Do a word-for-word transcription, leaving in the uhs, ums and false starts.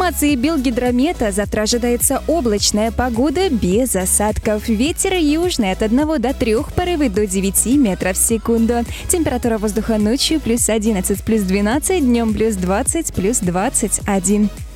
информации Белгидромета завтра ожидается облачная погода без осадков. Ветер южный от одного до трёх, порывы до девяти метров в секунду. Температура воздуха ночью плюс одиннадцать, плюс двенадцать, днем плюс двадцать, плюс двадцать один.